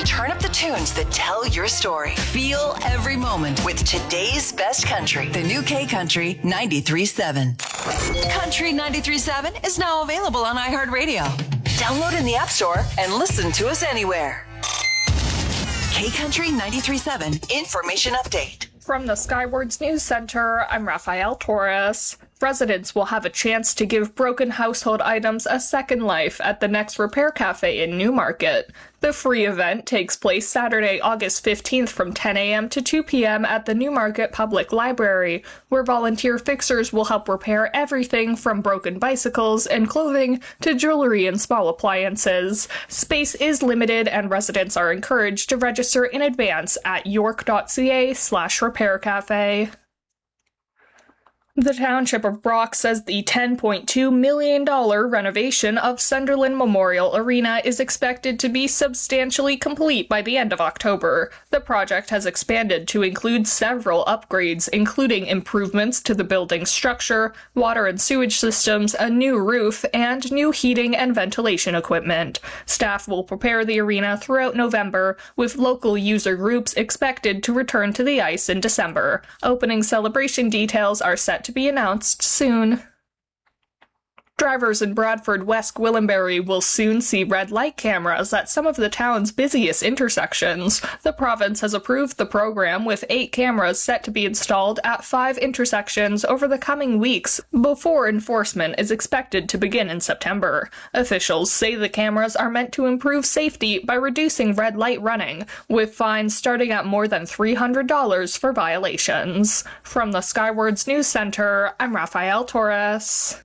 turn up the tunes that tell your story. Feel every moment with today's best country. The new K Country 93.7. Country 93.7 is now available on iHeartRadio. Download in the App Store and listen to us anywhere. K Country 93.7 Information Update. From the Skywards News Center, I'm Rafael Torres. Residents will have a chance to give broken household items a second life at the Next Repair Cafe in Newmarket. The free event takes place Saturday, August 15th from 10 a.m. to 2 p.m. at the Newmarket Public Library, where volunteer fixers will help repair everything from broken bicycles and clothing to jewelry and small appliances. Space is limited and residents are encouraged to register in advance at york.ca/repaircafe. The Township of Brock says the $10.2 million renovation of Sunderland Memorial Arena is expected to be substantially complete by the end of October. The project has expanded to include several upgrades, including improvements to the building's structure, water and sewage systems, a new roof, and new heating and ventilation equipment. Staff will prepare the arena throughout November, with local user groups expected to return to the ice in December. Opening celebration details are set to be announced soon. Drivers in Bradford, West Gwillimbury will soon see red light cameras at some of the town's busiest intersections. The province has approved the program, with 8 cameras set to be installed at 5 intersections over the coming weeks before enforcement is expected to begin in September. Officials say the cameras are meant to improve safety by reducing red light running, with fines starting at more than $300 for violations. From the Skywards News Center, I'm Rafael Torres.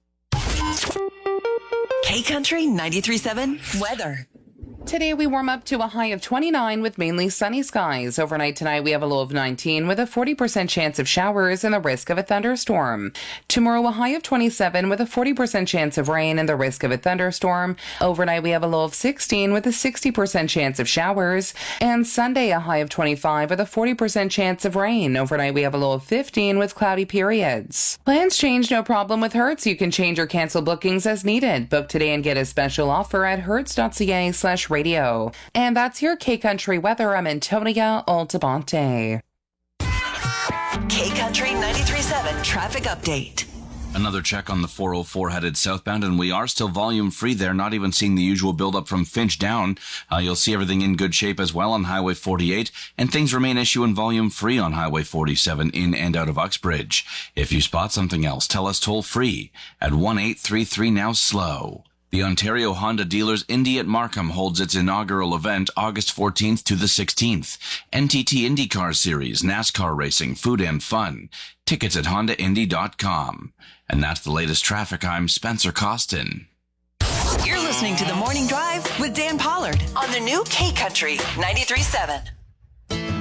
K Country 93.7 weather. Today we warm up to a high of 29 with mainly sunny skies. Overnight tonight we have a low of 19 with a 40% chance of showers and the risk of a thunderstorm. Tomorrow a high of 27 with a 40% chance of rain and the risk of a thunderstorm. Overnight we have a low of 16 with a 60% chance of showers. And Sunday a high of 25 with a 40% chance of rain. Overnight we have a low of 15 with cloudy periods. Plans change, no problem with Hertz. You can change or cancel bookings as needed. Book today and get a special offer at hertz.ca/radio. And that's your K Country weather. I'm Antonia Altabonte. K Country 93.7 traffic update. Another check on the 404 headed southbound, and we are still volume free there, not even seeing the usual buildup from Finch down. You'll see everything in good shape as well on Highway 48, and things remain issue and volume free on Highway 47 in and out of Uxbridge. If you spot something else, tell us toll free at 1-833-NOW-SLOW. The Ontario Honda Dealers Indy at Markham holds its inaugural event August 14th to the 16th. NTT IndyCar Series, NASCAR racing, food and fun. Tickets at HondaIndy.com. And that's the latest traffic. I'm Spencer Costin. You're listening to The Morning Drive with Dan Pollard on the new K Country 93.7.